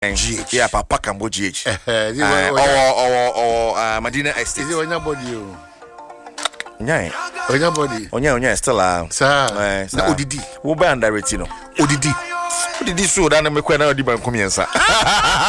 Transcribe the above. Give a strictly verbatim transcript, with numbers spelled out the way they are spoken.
G H. Yeah, Papa Cambo G H. Eh, or or or uh, Medina Estate. Is it on your body? Yeah. On your body. On your, on your, still uh, sir. Na Odidi. Wo ba under it, you know. Odidi. Odidi so that na me kwa na odi ban komiensa.